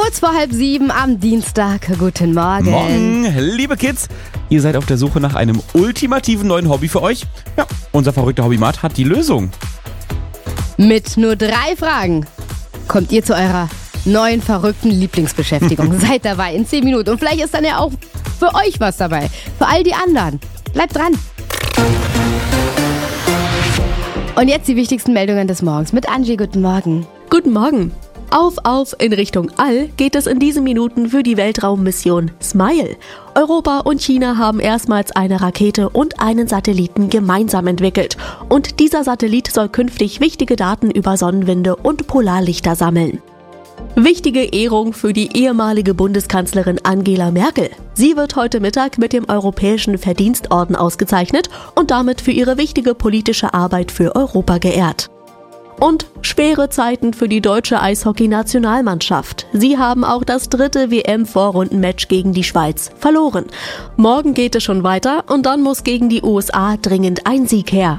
Kurz vor 6:30 am Dienstag. Guten Morgen. Morgen, liebe Kids. Ihr seid auf der Suche nach einem ultimativen neuen Hobby für euch? Ja, unser verrückter Hobbymat hat die Lösung. Mit nur 3 Fragen kommt ihr zu eurer neuen verrückten Lieblingsbeschäftigung. Seid dabei in 10 Minuten. Und vielleicht ist dann ja auch für euch was dabei. Für all die anderen. Bleibt dran. Und jetzt die wichtigsten Meldungen des Morgens mit Angie. Guten Morgen. Guten Morgen. Auf in Richtung All geht es in diesen Minuten für die Weltraummission SMILE. Europa und China haben erstmals eine Rakete und einen Satelliten gemeinsam entwickelt. Und dieser Satellit soll künftig wichtige Daten über Sonnenwinde und Polarlichter sammeln. Wichtige Ehrung für die ehemalige Bundeskanzlerin Angela Merkel. Sie wird heute Mittag mit dem Europäischen Verdienstorden ausgezeichnet und damit für ihre wichtige politische Arbeit für Europa geehrt. Und schwere Zeiten für die deutsche Eishockey-Nationalmannschaft. Sie haben auch das 3. WM-Vorrundenmatch gegen die Schweiz verloren. Morgen geht es schon weiter und dann muss gegen die USA dringend ein Sieg her.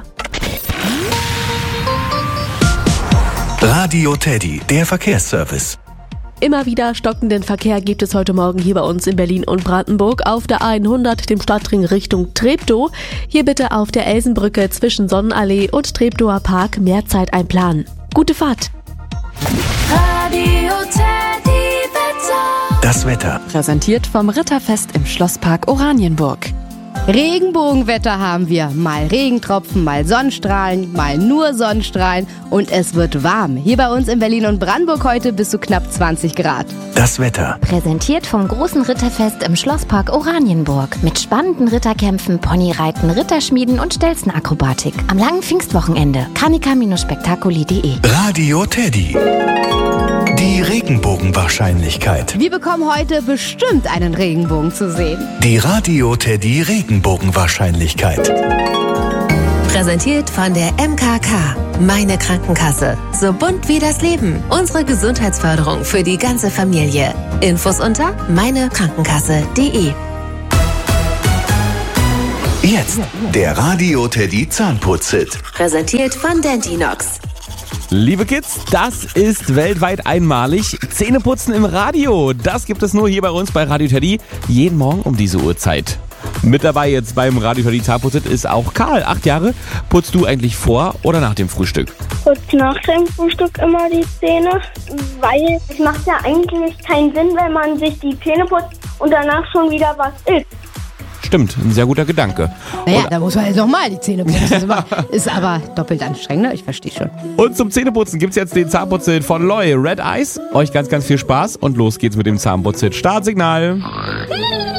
Radio Teddy, der Verkehrsservice. Immer wieder stockenden Verkehr gibt es heute Morgen hier bei uns in Berlin und Brandenburg auf der A100, dem Stadtring Richtung Treptow. Hier bitte auf der Elsenbrücke zwischen Sonnenallee und Treptower Park mehr Zeit einplanen. Gute Fahrt! Radio Teddy Wetter. Das Wetter. Präsentiert vom Ritterfest im Schlosspark Oranienburg. Regenbogenwetter haben wir. Mal Regentropfen, mal Sonnenstrahlen, mal nur Sonnenstrahlen. Und es wird warm. Hier bei uns in Berlin und Brandenburg heute bis zu knapp 20 Grad. Das Wetter. Präsentiert vom großen Ritterfest im Schlosspark Oranienburg. Mit spannenden Ritterkämpfen, Ponyreiten, Ritterschmieden und Stelzenakrobatik. Am langen Pfingstwochenende. Kanika-spektaculi.de. Radio Teddy. Die Regenbogenwahrscheinlichkeit. Wir bekommen heute bestimmt einen Regenbogen zu sehen. Die Radio Teddy Regenbogenwahrscheinlichkeit. Präsentiert von der MKK. Meine Krankenkasse. So bunt wie das Leben. Unsere Gesundheitsförderung für die ganze Familie. Infos unter meinekrankenkasse.de. Jetzt der Radio Teddy Zahnputz-Hit. Präsentiert von Dentinox. Liebe Kids, das ist weltweit einmalig. Zähneputzen im Radio. Das gibt es nur hier bei uns bei Radio Teddy. Jeden Morgen um diese Uhrzeit. Mit dabei jetzt beim Radio Teddy Zahnputz ist auch Karl, 8 Jahre. Putzt du eigentlich vor oder nach dem Frühstück? Putze nach dem Frühstück immer die Zähne, weil es macht ja eigentlich keinen Sinn, wenn man sich die Zähne putzt und danach schon wieder was isst. Stimmt, ein sehr guter Gedanke. Naja, da muss man jetzt nochmal die Zähne putzen. Ist aber doppelt anstrengend, ne? Ich verstehe schon. Und zum Zähneputzen gibt's jetzt den Zahnputz-Hit von Loy, Red Eyes. Euch ganz, ganz viel Spaß und los geht's mit dem Zahnputz-Hit. Startsignal.